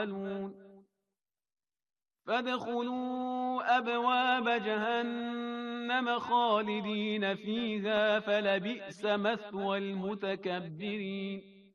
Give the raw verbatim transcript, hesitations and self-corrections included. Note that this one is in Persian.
تعملون فادخلوا ابواب جهنم خالدین فیها فلبئس مثوى المتکبرین